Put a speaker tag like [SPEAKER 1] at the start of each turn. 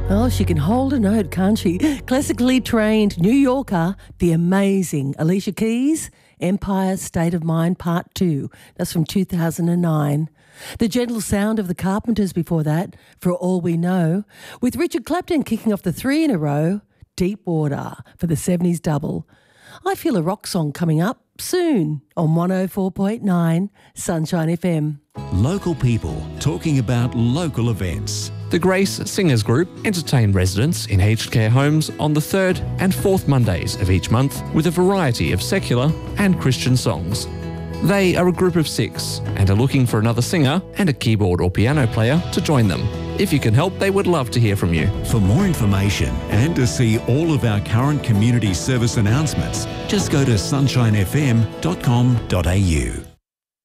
[SPEAKER 1] Oh, she can hold a note, can't she? Classically trained New Yorker, the amazing Alicia Keys, Empire State of Mind Part 2. That's from 2009. The gentle sound of the Carpenters before that, For All We Know, with Richard Clapton kicking off the 3 in a row, Deep Water for the 70s double. I feel a rock song coming up soon on 104.9 Sunshine FM.
[SPEAKER 2] Local people talking about local events.
[SPEAKER 3] The Grace Singers Group entertain residents in aged care homes on the 3rd and 4th Mondays of each month with a variety of secular and Christian songs. They are a group of 6 and are looking for another singer and a keyboard or piano player to join them. If you can help, they would love to hear from you.
[SPEAKER 2] For more information and to see all of our current community service announcements, just go to sunshinefm.com.au.